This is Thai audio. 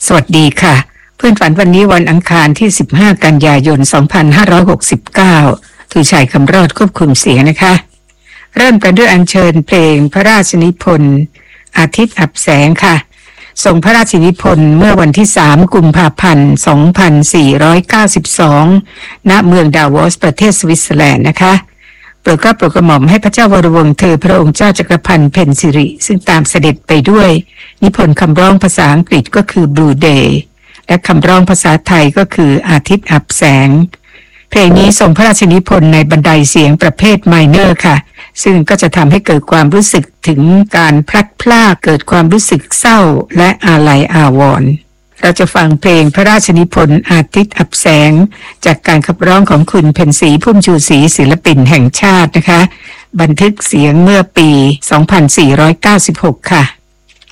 สวัสดีค่ะเพื่อนฝันวันนี้วันอังคารที่15กันยายน2569ถูชัยคำรอดควบคุมเสียงนะคะเริ่มกันด้วยอัญเชิญเพลงพระราชนิพนธ์อาทิตย์อับแสงค่ะส่งพระราชนิพนธ์เมื่อวันที่3กุมภาพันธ์2492ณเมืองดาวอสประเทศสวิตเซอร์แลนด์นะคะโปรดเกล้าโปรดกระหม่อมให้พระเจ้าวรวงศ์เธอพระองค์เจ้าจักรพันธ์เพ็ญสิริซึ่งตามเสด็จไปด้วยนิพนธ์คำร้องภาษาอังกฤษก็คือ Blue Day และคำร้องภาษาไทยก็คืออาทิตย์อับแสงเพลงนี้ส่งพระราชนิพนธ์ในบันไดเสียงประเภทไมเนอร์ค่ะซึ่งก็จะทำให้เกิดความรู้สึกถึงการพลัดพรากเกิดความรู้สึกเศร้าและอาลัยอาวรณ์เราจะฟังเพลงพระราชนิพนธ์อาทิตย์อับแสงจากการขับร้องของคุณเพ็ญศรีพุ่มชูศรีศิลปินแห่งชาตินะคะบันทึกเสียงเมื่อปี 2496 ค่ะ